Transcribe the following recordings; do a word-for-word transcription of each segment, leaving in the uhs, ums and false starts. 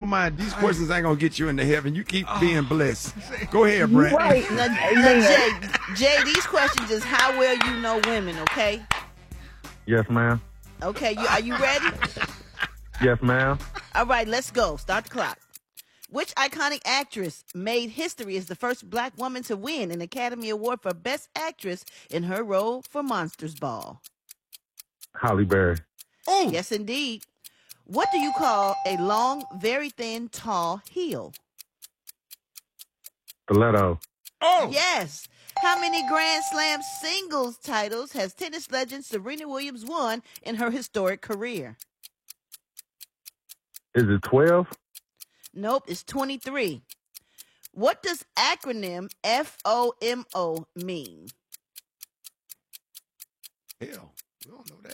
mind. These questions ain't gonna get you into heaven. You keep being blessed. Go ahead, Brent. Right. Now, now, Jay, Jay, these questions is how well you know women, okay? Yes, ma'am. Okay, you, are you ready? Yes, ma'am. All right, let's go. Start the clock. Which iconic actress made history as the first black woman to win an Academy Award for Best Actress in her role for Monsters Ball? Halle Berry. Oh, Yes, indeed. What do you call a long, very thin, tall heel? Stiletto. oh, Yes. How many Grand Slam singles titles has tennis legend Serena Williams won in her historic career? Is it twelve? Nope, it's twenty-three. What does acronym F O M O mean? hell, we don't know that.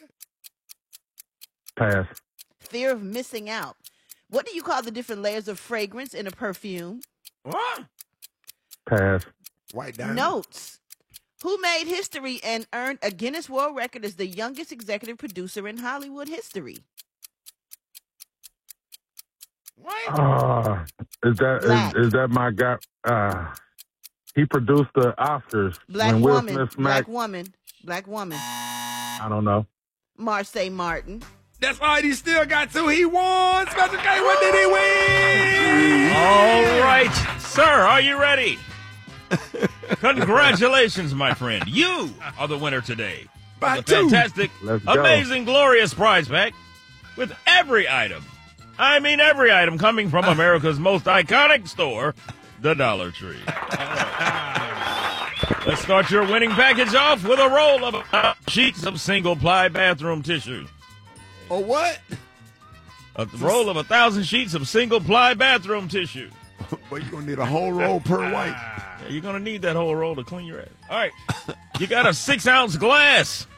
Pass. Fear of missing out. What do you call the different layers of fragrance in a perfume? What? Pass. White diamond. Notes. Who made history and earned a Guinness World Record as the youngest executive producer in Hollywood history? What? Uh, is that Black. is, is that my guy? Uh, he produced the Oscars Black when Will woman. Smith Black smacked. woman. Black woman. I don't know. Marseille Martin. That's right. He still got two. He won. Special K. What did he win? All right, sir, are you ready? Congratulations, my friend. You are the winner today. By The two. fantastic, Let's go. amazing, glorious prize pack with every item. I mean every item coming from America's most iconic store, the Dollar Tree. All right. Let's start your winning package off with a roll of uh, sheets of single-ply bathroom tissue. Or what? A roll of a thousand sheets of single-ply bathroom tissue. But you're gonna need a whole roll per white. Yeah, you're going to need that whole roll to clean your ass. All right. You got a six-ounce glass.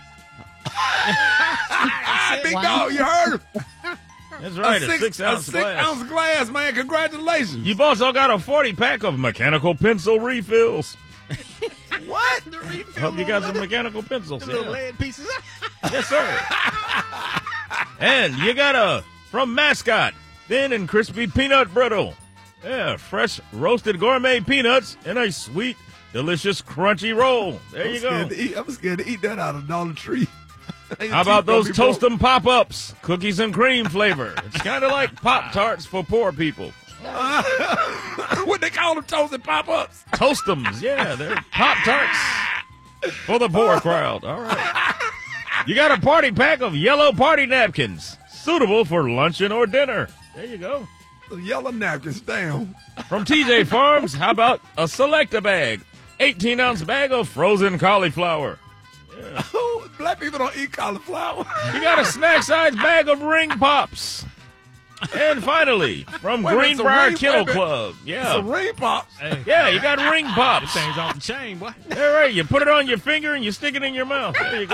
Big dog, you heard him. That's right, a, six, six-ounce a six glass. ounce glass, man. Congratulations. You've also got a forty-pack of mechanical pencil refills. what? Hope you got some mechanical pencils. Little Yeah. lead pieces. Yes, sir. And you got a, from Mascot, thin and crispy peanut brittle. Yeah, fresh roasted gourmet peanuts in a sweet, delicious, crunchy roll. There I'm you scared go. to eat- I'm scared to eat that out of Dollar Tree. How about those Toast 'em Pop-Ups? Cookies and cream flavor. It's kind of like Pop-Tarts for poor people. What they call them, toasted pop-ups? Toastums, yeah, they're Pop-Tarts for the poor crowd. All right. You got a party pack of yellow party napkins, suitable for luncheon or dinner. There you go. The yellow napkins, damn. From T J Farms, how about a Selecta bag, eighteen-ounce bag of frozen cauliflower. Black people don't eat cauliflower. You got a snack-sized bag of Ring Pops. And finally, from Wait a minute, some Greenbrier Ring- Kennel wait a minute. Club. Yeah. Some ring pops. Yeah, you got Ring Pops. Things off the chain, boy. All right, you put it on your finger and you stick it in your mouth. There you go.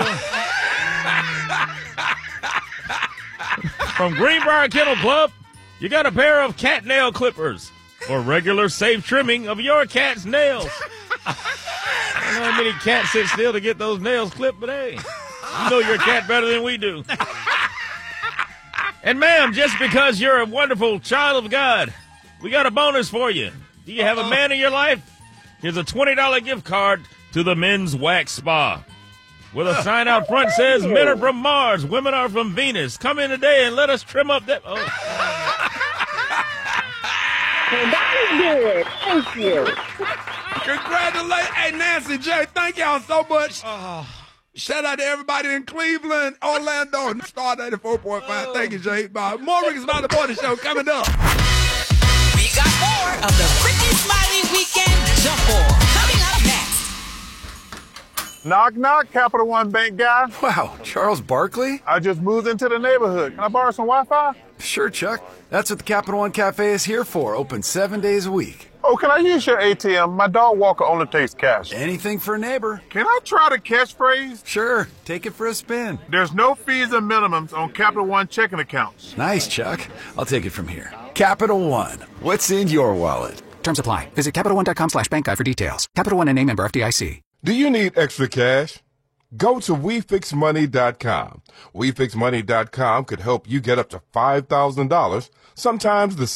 From Greenbrier Kennel Club, you got a pair of cat nail clippers for regular safe trimming of your cat's nails. I don't know how many cats sit still to get those nails clipped, but hey, you know your cat better than we do. And ma'am, just because you're a wonderful child of God, we got a bonus for you. Do you have a man in your life? Here's a twenty dollars gift card to the Men's Wax Spa. With a sign out front says, men are from Mars, women are from Venus. Come in today and let us trim up that. Oh. That was good. Thank you. Congratulations. Hey, Nancy J, thank y'all so much. Shout out to everybody in Cleveland, Orlando, and Star ninety-four point five. Thank you, Jay. Bye. More Rick Smiley Morning Show coming up. We got more of the Ricky Smiley Weekend Jump Ball coming up next. Knock, knock, Capital One Bank guy. Wow, Charles Barkley? I just moved into the neighborhood. Can I borrow some Wi-Fi? Sure, Chuck. That's what the Capital One Cafe is here for, open seven days a week. Oh, can I use your A T M? My dog walker only takes cash. Anything for a neighbor. Can I try the catchphrase? Sure, take it for a spin. There's no fees or minimums on Capital One checking accounts. Nice, Chuck. I'll take it from here. Capital One. What's in your wallet? Terms apply. Visit CapitalOne.com slash bank guide for details. Capital One and a member F D I C. Do you need extra cash? Go to we fix money dot com. we fix money dot com could help you get up to five thousand dollars, sometimes the